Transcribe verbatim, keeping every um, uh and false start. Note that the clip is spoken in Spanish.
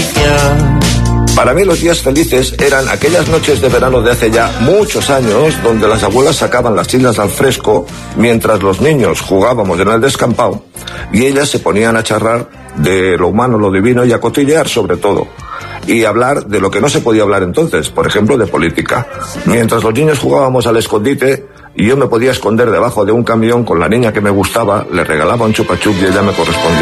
caricia. Para mí los días felices eran aquellas noches de verano de hace ya muchos años donde las abuelas sacaban las sillas al fresco mientras los niños jugábamos en el descampado y ellas se ponían a charlar de lo humano, lo divino y a cotillear sobre todo y hablar de lo que no se podía hablar entonces, por ejemplo de política. Mientras los niños jugábamos al escondite y yo me podía esconder debajo de un camión con la niña que me gustaba, le regalaba un chupa chup y ella me correspondía.